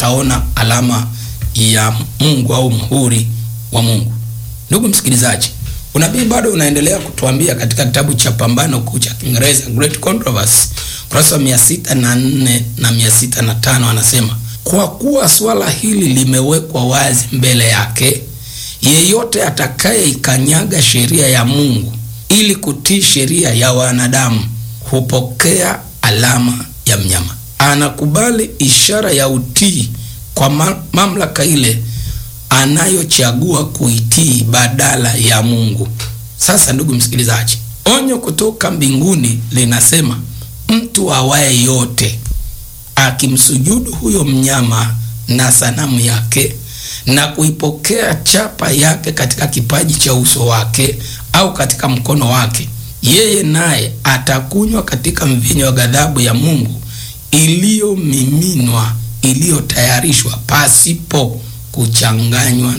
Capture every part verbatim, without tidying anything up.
utaona alama ya Mungu au muhuri wa Mungu. Ndugu msikilizaji, unabii bado unaendelea kutuambia katika kitabu cha Pambano Kuu cha Kiingereza, Great Controversy, kurasa mia sita na nne na mia sita na tano, anasema, kwa kuwa swala hili limewekwa wazi mbele yake, yeyote atakaye ikanyaga sheria ya Mungu ili kutii sheria ya wanadamu hupokea alama ya mnyama. Anakubali ishara ya utii kwa mamlaka ile anayochagua kuitii badala ya Mungu. Sasa ndugu msikilizaji, onyo kutoka mbinguni linasema, mtu awaye yote akimsujudu huyo mnyama na sanamu yake na kuipokea chapa yake katika kipaji cha uso wake au katika mkono wake, yeye naye atakunywa katika mvinyo wa ghadhabu ya Mungu iliyomiminwa, iliyotayarishwa pasipo kuchanganywa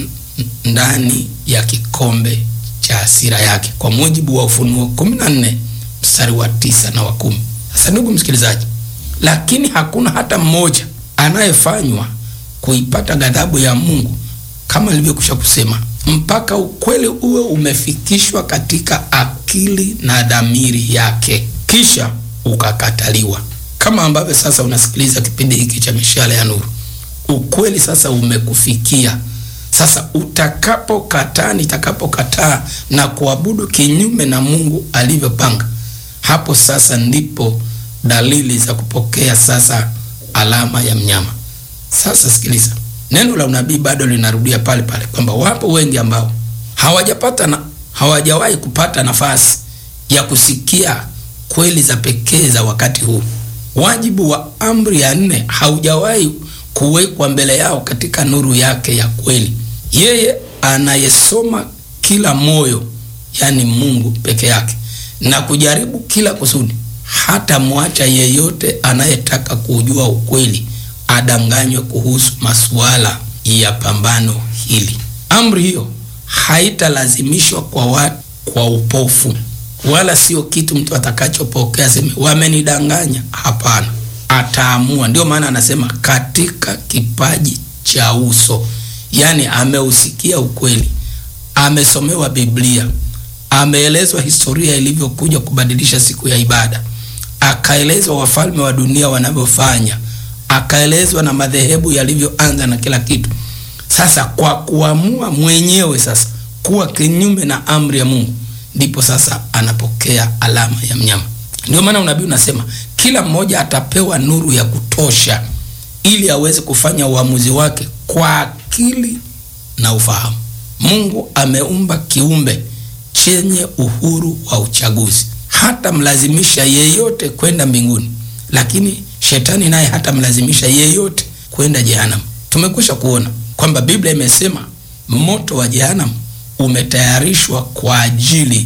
ndani ya kikombe cha hasira yake, kwa mujibu wa Ufunuo kumi na nne mstari wa tisa na wa kumi. Sasa ndugu msikilizaji, lakini hakuna hata mmoja anayefanywa kuipata ghadhabu ya Mungu, kama nilivyokwisha kusema, mpaka ukweli uwe umefikishwa katika akili na dhamiri yake, kisha ukakataliwa. Kama ambavyo sasa unasikiliza kipindi hiki cha Mishale ya Nuru, ukweli sasa umekufikia. Sasa utakapokataa, nitakapokataa na kuabudu kinyume na Mungu alivyopanga, hapo sasa ndipo dalili za kupokea sasa alama ya mnyama. Sasa sikiliza, neno la unabii bado linarudia pale pale kwamba wapo wengi ambao hawajapata na hawajawahi kupata nafasi ya kusikia kweli za pekee za wakati huu. Wajibu wa amri ya nne haujawahi kuwekwa mbele yao katika nuru yake ya kweli. Yeye anayesoma kila moyo, yani Mungu peke yake, na kujaribu kila kusudi, hata mwacha yeyote anayetaka kujua ukweli adanganywe kuhusu masuala ya pambano hili. Amri hiyo haitalazimishwa kwa watu kwa upofu, wala sio kitu mtu atakachopokea sema wamenidanganya. Hapana, ataamua. Ndio maana anasema katika kipaji cha uso, yani ameusikia ukweli, amesomewa Biblia, ameelezwa historia ilivyokuja kubadilisha siku ya ibada, akaelezwa wafalme wa dunia wanavyofanya, akaelezwa na madhehebu yalivyoanza na kila kitu. Sasa kwa kuamua mwenyewe sasa kuwa kinyume na amri ya Mungu, ndipo sasa anapokea alama ya mnyama. Ndio maana unabii unasema kila mmoja atapewa nuru ya kutosha ili aweze kufanya uamuzi wake kwa akili na ufahamu. Mungu ameumba kiumbe chenye uhuru wa uchaguzi. Hata mlazimisha yeyote kwenda mbinguni, lakini shetani naye hata mlazimisha yeyote kwenda jehanamu. Tumekwisha kuona kwamba Biblia imesema moto wa jehanamu umetayarishwa kwa ajili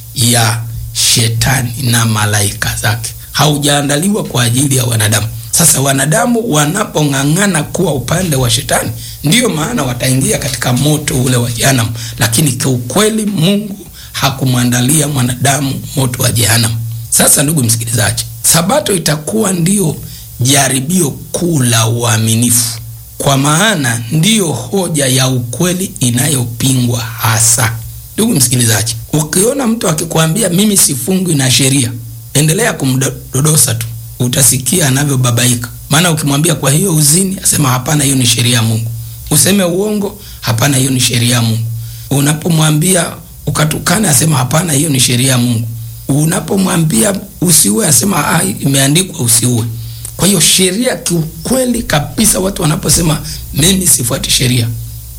ya shetani na malaika zake, haujaandaliwa kwa ajili ya wanadamu. Sasa wanadamu wanapong'ang'ana kuwa upande wa shetani, ndiyo maana wataingia katika moto ule wa jehanamu, lakini kwa ukweli Mungu hakumwandalia mwanadamu moto wa jehanamu. Sasa ndugu msikilizaji, Sabato itakuwa ndiyo jaribio kuu la uaminifu, kwa maana ndiyo hoja ya ukweli inayopingwa hasa. Ndugu msikilizaji, ukiona mtu akikwambia mimi sifungwi na sheria, endelea kumdodosa tu, utasikia anavyobabaika. Maana ukimwambia kwa hiyo uzini, asema hapana, hiyo ni sheria ya Mungu. Useme uongo, hapana, hiyo ni sheria ya Mungu. Unapomwambia ukatukana, asema hapana, hiyo ni sheria ya Mungu. Unapomwambia usiue, asema ah, imeandikwa usiue. Kwa hiyo sheria kiukweli kabisa, watu wanaposema mimi sifuati sheria,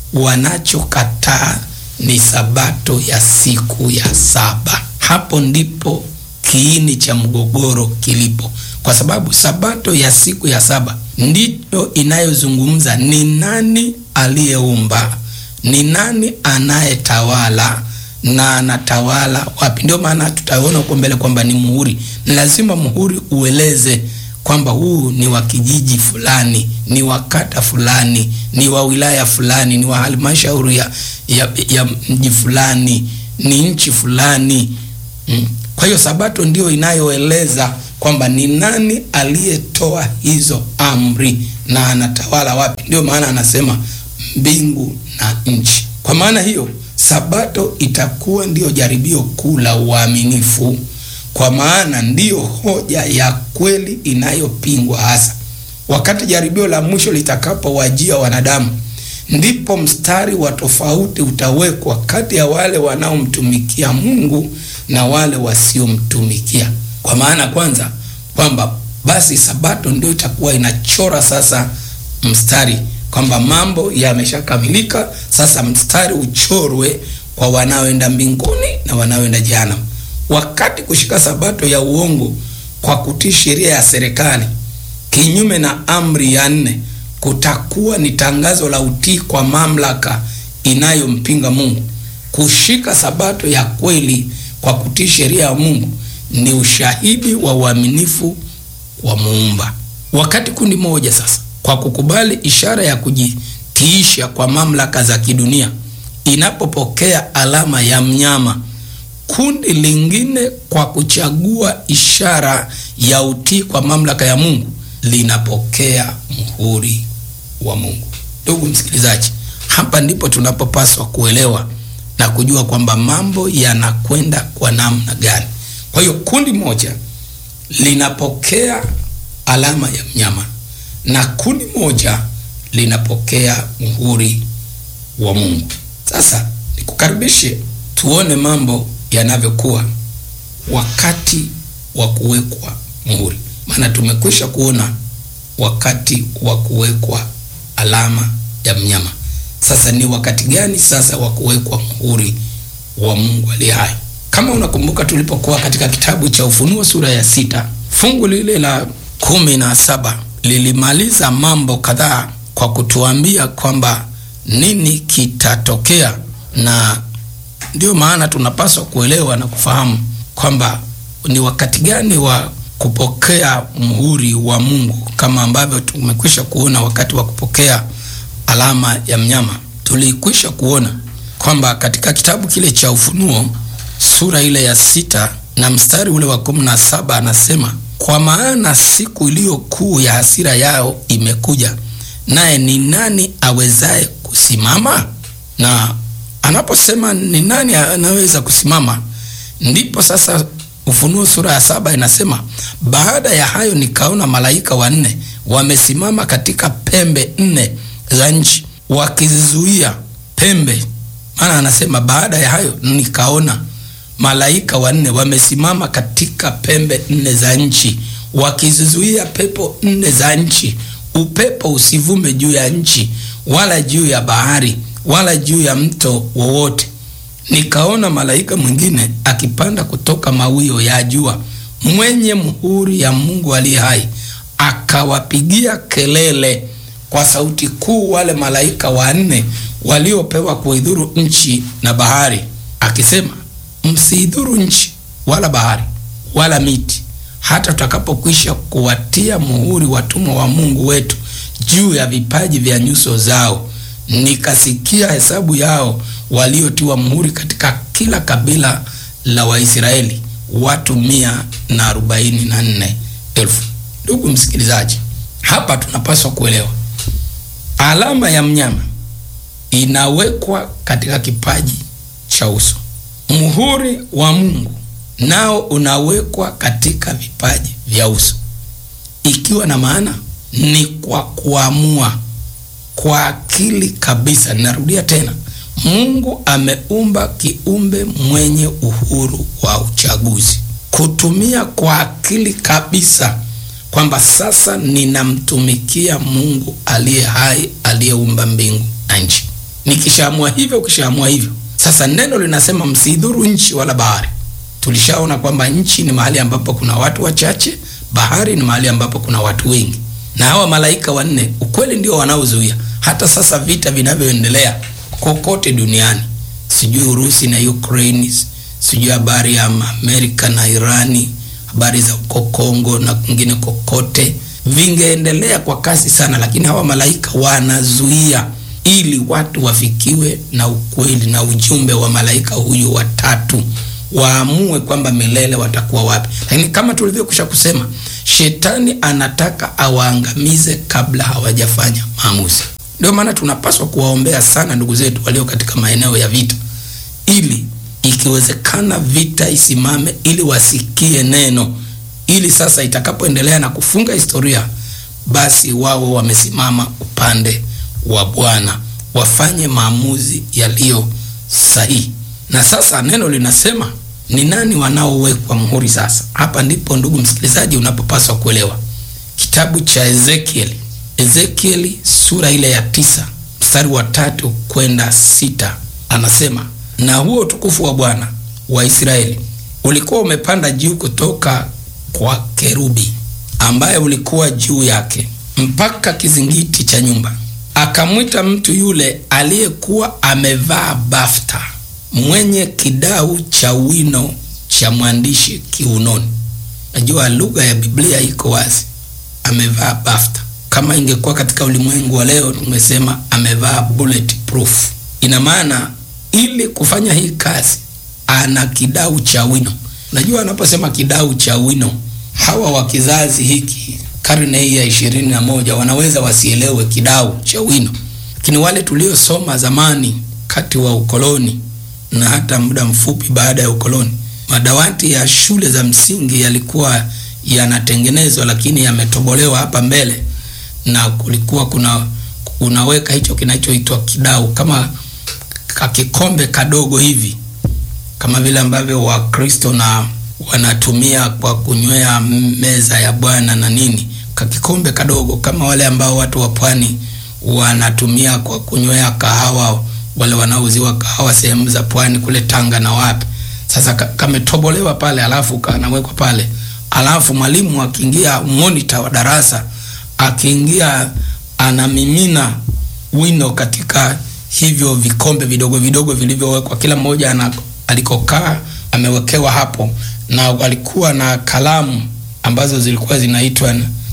wanachokataa ni Sabato ya siku ya saba. Hapo ndipo kiini cha mgogoro kilipo, kwa sababu Sabato ya siku ya saba ndiyo inayozungumza ni nani aliyeumba, ni nani anayetawala na anatawala wapi. Ndio maana tutaona huko mbele kwamba ni muhuri. Ni lazima muhuri ueleze kwamba huu ni wa kijiji fulani, ni wa kata fulani, ni wa wilaya fulani, ni wa halmashauri ya, ya, ya mji fulani, ni nchi fulani. Mm. Kwa hiyo Sabato ndio inayoeleza kwamba ni nani aliyetoa hizo amri na anatawala wapi. Ndio maana anasema mbingu na nchi. Kwa maana hiyo Sabato itakuwa ndio jaribio kuu la uaminifu, kwa maana ndiyo hoja ya kweli inayopingwa hasa. Wakati jaribio la mwisho litakapowajia wanadamu, ndipo mstari wa tofauti utawekwa kati ya wale wanaomtumikia Mungu na wale wasiomtumikia. Kwa maana kwanza kwamba basi Sabato ndio itakuwa inachora sasa mstari kwamba mambo yameshakamilika, sasa mstari uchorwe kwa wanaoenda mbinguni na wanaoenda jehanamu. Wakati kushika Sabato ya uongo kwa kutii sheria ya serikali kinyume na amri ya nne kutakuwa ni tangazo la utii kwa mamlaka inayompinga Mungu. Kushika Sabato ya kweli kwa kutii sheria ya Mungu ni ushahidi wa uaminifu wa Muumba. Wakati kundi moja sasa kwa kukubali ishara ya kujitiisha kwa mamlaka za kidunia inapopokea alama ya mnyama, kundi lingine kwa kuchagua ishara ya utii kwa mamlaka ya Mungu linapokea muhuri wa Mungu. Ndugu msikilizaji, hapa ndipo tunapopaswa kuelewa na kujua kwamba mambo yanakwenda kwa namna gani. Kwa hiyo kundi moja linapokea alama ya mnyama na kundi moja linapokea muhuri wa Mungu. Sasa nikukaribishe tuone mambo yanavyokuwa wakati wa kuwekwa muhuri. Maana tumekwisha kuona wakati wa kuwekwa alama ya mnyama. Sasa ni wakati gani sasa wa kuwekwa muhuri wa Mungu aliye hai? Kama unakumbuka tulipokuwa katika kitabu cha Ufunuo sura ya sita, fungu lile la kumi na saba lilimaliza mambo kadhaa kwa kutuambia kwamba nini kitatokea, na ndio maana tunapaswa kuelewa na kufahamu kwamba ni wakati gani wa kupokea muhuri wa Mungu. Kama ambavyo tumekwisha kuona wakati wa kupokea alama ya mnyama, tulikwisha kuona kwamba katika kitabu kile cha Ufunuo sura ile ya sita na mstari ule wa kumi na saba anasema, kwa maana siku iliyo kuu ya hasira yao imekuja, naye ni nani awezaye kusimama? Na anaposema ni nani anaweza kusimama, ndipo sasa Ufunuo sura ya saba inasema, baada ya hayo nikaona malaika wanne wamesimama katika pembe nne za nchi wakizizuia pembe. Maana anasema baada ya hayo nikaona malaika wanne wamesimama katika pembe nne za nchi wakizizuia pepo nne za nchi, upepo usivume juu ya nchi wala juu ya bahari wala juu ya mto wowote. Nikaona malaika mwingine akipanda kutoka mawio ya jua, mwenye muhuri ya Mungu aliye hai, akawapigia kelele kwa sauti kuu wale malaika wanne waliopewa kuidhuru nchi na bahari, akisema, msidhuru nchi wala bahari wala miti, hata tutakapokwisha kuwatia muhuri watumwa wa Mungu wetu juu ya vipaji vya nyuso zao. Nikasikia hesabu yao waliotiwa muhuri katika kila kabila la Waisraeli, watu mia na arobaini na nne elfu. Ndugu msikilizaji, hapa tunapaswa kuelewa alama ya mnyama inawekwa katika kipaji cha uso. Muhuri wa Mungu nao unawekwa katika vipaji vya uso, ikiwa na maana ni kwa kuamua kwa akili kabisa. Narudia tena, Mungu ameumba kiumbe mwenye uhuru wa uchaguzi, kutumia kwa akili kabisa kwamba sasa ninamtumikia Mungu aliye hai, aliyeumba mbingu na nchi. Nikishaamua hivyo, ukishaamua hivyo, sasa neno linasema msidhuru nchi wala bahari. Tulishaona kwamba nchi ni mahali ambapo kuna watu wachache, bahari ni mahali ambapo kuna watu wengi. Na hawa malaika wanne ukweli ndio wanaozuia hata sasa vita vinavyoendelea kokote duniani, sijui Urusi na Ukraine, sijui habari ya Amerika na Irani, habari za uko Kongo na kwingine kokote, vingeendelea kwa kasi sana, lakini hawa malaika wanazuia ili watu wafikiwe na ukweli na ujumbe wa malaika huyu watatu waamue kwamba milele watakuwa wapi. Lakini kama tulivyokwisha kusema, shetani anataka awaangamize kabla hawajafanya maamuzi. Ndio maana tunapaswa kuwaombea sana ndugu zetu walio katika maeneo ya vita, ili ikiwezekana vita isimame, ili wasikie neno, ili sasa itakapoendelea na kufunga historia, basi wao wamesimama upande wa Bwana, wafanye maamuzi yaliyo sahihi. Na sasa neno linasema ni nani wanaowekwa muhuri sasa? Hapa ndipo ndugu msikilizaji unapopaswa kuelewa. Kitabu cha Ezekieli, Ezekieli sura ile ya tisa mstari wa tatu kwenda sita, anasema, na huo utukufu wa Bwana wa Israeli ulikuwa umepanda juu kutoka kwa kerubi ambaye ulikuwa juu yake mpaka kizingiti cha nyumba. Akamwita mtu yule aliyekuwa amevaa bafta, mwenye kidau cha wino cha mwandishi kiunoni. Najua lugha ya Biblia iko wazi, amevaa bafta. Kama ingekuwa katika ulimwengu wa leo, tumesema amevaa bulletproof. Ina maana ili kufanya hii kazi ana kidau cha wino. Najua anaposema kidau cha wino, hawa wa kizazi hiki karne hii ya ishirini na moja wanaweza wasielewe kidau cha wino, lakini wale tuliosoma zamani kati wa ukoloni na hata muda mfupi baada ya ukoloni, madawati ya shule za msingi yalikuwa yanatengenezwa, lakini yametobolewa hapa mbele, na kulikuwa kuna unaweka hicho kinachoitwa kidau, kama kakikombe kadogo hivi, kama vile ambavyo Wakristo na wanatumia kwa kunywea meza ya Bwana na nini, kakikombe kadogo, kama wale ambao watu wa pwani wanatumia kwa kunywea kahawa, wale wanaouziwa kahawa sehemu za pwani kule Tanga na wapi. Sasa kametobolewa pale, alafu kanawekwa pale, alafu mwalimu akiingia, monitor wa darasa akiingia, anamimina wino katika hivyo vikombe vidogo vidogo vilivyowekwa, kila mmoja ana alikokaa amewekewa hapo, na walikuwa na kalamu ambazo zilikuwa zinaitwa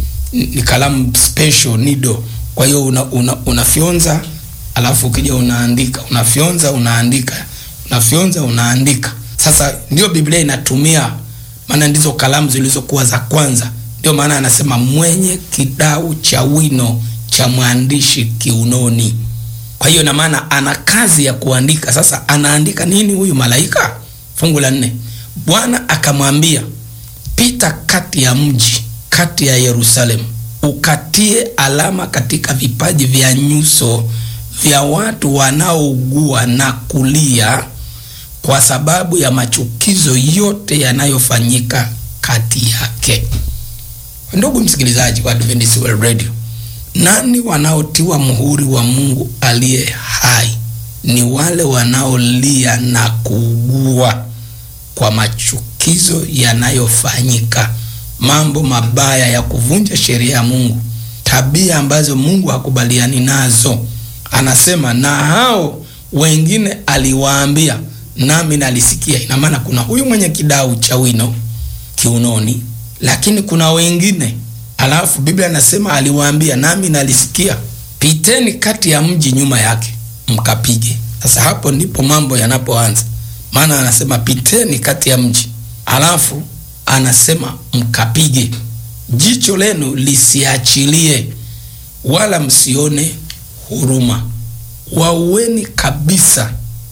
ni kalamu special needle. Kwa hiyo una, una, unafyonza alafu ukija unaandika, unafyonza unaandika, unafyonza unaandika. Sasa ndio Biblia inatumia, maana ndizo kalamu zilizokuwa za kwanza. Ndio maana anasema mwenye kidau cha wino cha mwandishi kiunoni. Kwa hiyo na maana ana kazi ya kuandika. Sasa anaandika nini huyu malaika? Fungu la nne, Bwana akamwambia, pita kati ya mji, kati ya Yerusalemu, ukatie alama katika vipaji vya nyuso vya watu wanaougua na kulia kwa sababu ya machukizo yote yanayofanyika kati yake. Ndugu msikilizaji wa Adventist World Radio, nani wanaotiwa muhuri wa Mungu aliye hai? Ni wale wanaolia na kuugua kwa machukizo yanayofanyika, mambo mabaya ya kuvunja sheria ya Mungu, tabia ambazo Mungu hakubaliani nazo. Anasema na hao wengine aliwaambia, nami nalisikia. Ina maana kuna huyu mwenye kidau cha wino kiunoni, lakini kuna wengine, alafu Biblia inasema aliwaambia, nami nalisikia, piteni kati ya mji nyuma yake mkapige. Sasa hapo ndipo mambo yanapoanza. Maana anasema piteni kati ya mji, alafu anasema mkapige. Jicho lenu lisiachilie, wala msione huruma. Waueni kabisa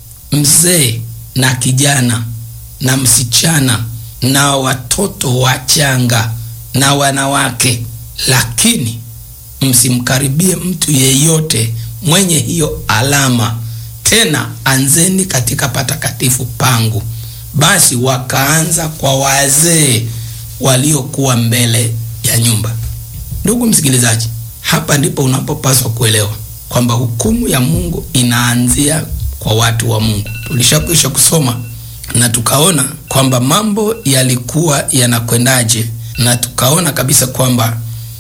mzee na kijana na msichana na watoto wachanga na wanawake, lakini msimkaribie mtu yeyote mwenye hiyo alama. Tena anzeni katika patakatifu pangu. Basi wakaanza kwa wazee waliokuwa mbele ya nyumba. Ndugu msikilizaji, hapa ndipo unapopaswa kuelewa kwamba hukumu ya Mungu inaanzia kwa watu wa Mungu. Tulishakwisha kusoma na tukaona kwamba mambo yalikuwa yanakwendaje, na tukaona kabisa kwamba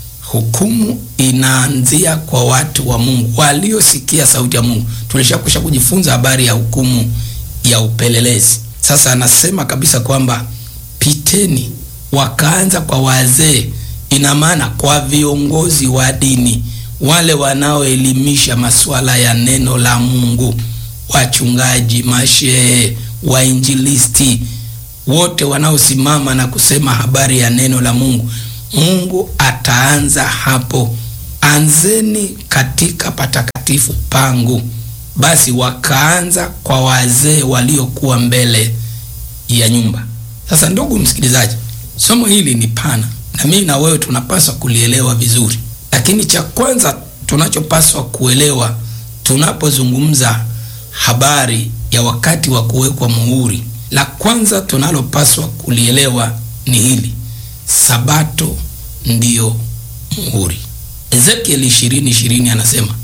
hukumu inaanzia kwa watu wa Mungu waliosikia sauti ya Mungu. Tulishakwisha kujifunza habari ya hukumu ya upelelezi. Sasa anasema kabisa kwamba piteni, wakaanza kwa wazee. Ina maana kwa viongozi wa dini, wale wanaoelimisha masuala ya neno la Mungu, wachungaji, mashehe, wainjilisti, wote wanaosimama na kusema habari ya neno la Mungu, Mungu ataanza hapo. Anzeni katika patakatifu pangu. Basi wakaanza kwa wazee waliokuwa mbele ya nyumba. Sasa ndugu msikilizaji, somo hili ni pana na mimi na wewe tunapaswa kulielewa vizuri. Lakini cha kwanza tunachopaswa kuelewa tunapozungumza habari ya wakati wa kuwekwa muhuri, la kwanza tunalopaswa kulielewa ni hili: Sabato ndiyo muhuri. Ezekiel ishirini ishirini anasema,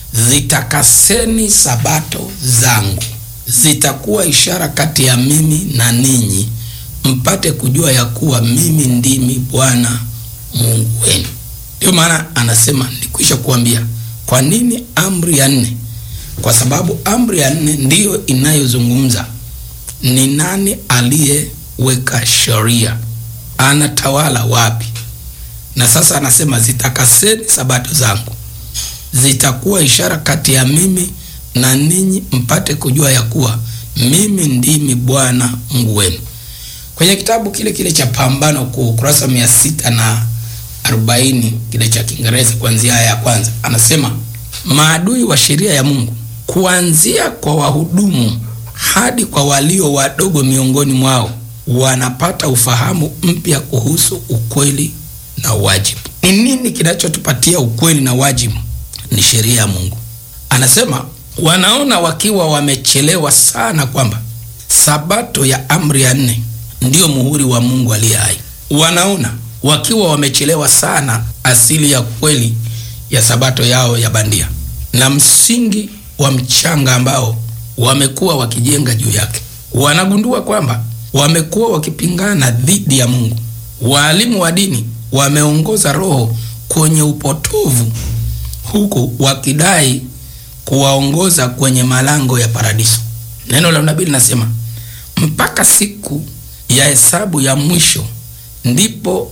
zitakaseni sabato zangu, zitakuwa ishara kati ya mimi na ninyi, mpate kujua ya kuwa mimi ndimi Bwana Mungu wenu. Ndio maana anasema, nilikwisha kuambia kwa nini amri ya nne. Kwa sababu amri ya nne ndiyo inayozungumza ni nani aliyeweka sheria, anatawala wapi. Na sasa anasema, zitakaseni sabato zangu, zitakuwa ishara kati ya mimi na ninyi, mpate kujua ya kuwa mimi ndimi Bwana Mungu wenu. Kwenye kitabu kile kile cha Pambano Kuu, kurasa mia sita na arobaini, kile cha Kiingereza, kuanzia aya ya kwanza, anasema, maadui wa sheria ya Mungu, kuanzia kwa wahudumu hadi kwa walio wadogo miongoni mwao, wanapata ufahamu mpya kuhusu ukweli na wajibu. Ni nini kinachotupatia ukweli na wajibu? Ni sheria ya Mungu. Anasema wanaona wakiwa wamechelewa sana kwamba sabato ya amri ya nne ndiyo muhuri wa Mungu aliye hai. Wanaona wakiwa wamechelewa sana asili ya kweli ya sabato yao ya bandia na msingi wa mchanga ambao wamekuwa wakijenga juu yake. Wanagundua kwamba wamekuwa wakipingana dhidi ya Mungu. Walimu wa dini wameongoza roho kwenye upotovu, huku wakidai kuwaongoza kwenye malango ya paradiso. Neno la nabii linasema, mpaka siku ya hesabu ya mwisho ndipo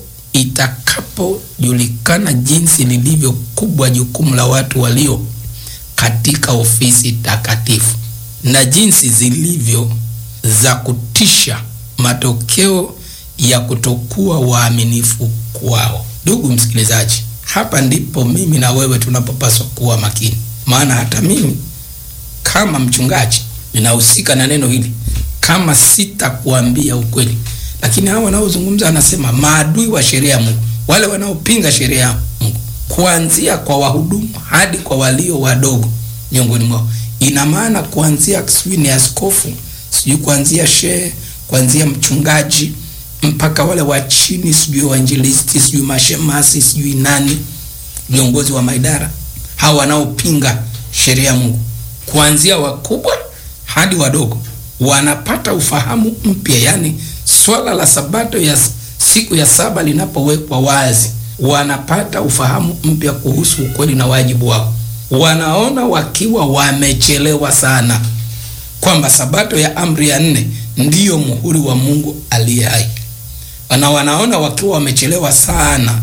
itakapojulikana jinsi lilivyo kubwa jukumu la watu walio katika ofisi takatifu, na jinsi zilivyo za kutisha matokeo ya kutokuwa waaminifu kwao. Ndugu msikilizaji, hapa ndipo mimi na wewe tunapopaswa kuwa makini. Maana hata mimi kama mchungaji ninahusika na neno hili, kama sitakuambia ukweli. Lakini hao wanaozungumza, anasema maadui wa sheria ya Mungu, wale wanaopinga sheria ya Mungu, kuanzia kwa wahudumu hadi kwa walio wadogo miongoni mwao. Ina maana kuanzia sijui ni askofu, sijui kuanzia shehe, kuanzia mchungaji mpaka wale wa chini, sijui wainjilisti, sijui mashemasi, sijui nani, viongozi wa maidara, hao wanaopinga sheria ya Mungu, kuanzia wakubwa hadi wadogo, wanapata ufahamu mpya. Yani swala la sabato ya siku ya saba linapowekwa wazi, wanapata ufahamu mpya kuhusu ukweli na wajibu wao. Wanaona wakiwa wamechelewa sana kwamba sabato ya amri ya nne ndiyo muhuri wa Mungu aliye hai. Wana wanaona wakiwa wamechelewa sana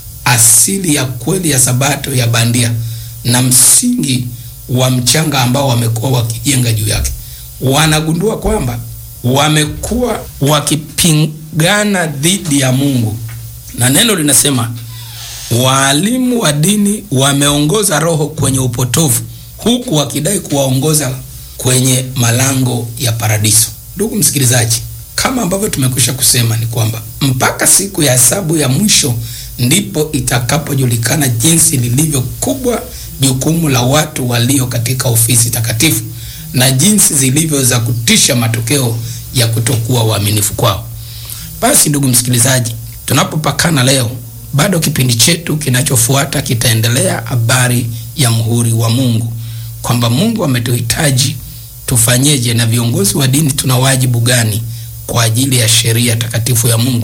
asili ya kweli ya sabato ya bandia na msingi wa mchanga ambao wamekuwa wakijenga juu yake. Wanagundua kwamba wamekuwa wakipingana dhidi ya Mungu. Na neno linasema walimu wa dini wameongoza roho kwenye upotovu, huku wakidai kuwaongoza kwenye malango ya paradiso. Ndugu msikilizaji, kama ambavyo tumekwisha kusema ni kwamba mpaka siku ya hesabu ya mwisho ndipo itakapojulikana jinsi lilivyo kubwa jukumu la watu walio katika ofisi takatifu na jinsi zilivyo za kutisha matokeo ya kutokuwa waaminifu kwao. Basi ndugu msikilizaji, tunapopakana leo, bado kipindi chetu kinachofuata kitaendelea habari ya muhuri wa Mungu, kwamba Mungu ametuhitaji tufanyeje na viongozi wa dini tuna wajibu gani kwa ajili ya sheria takatifu ya Mungu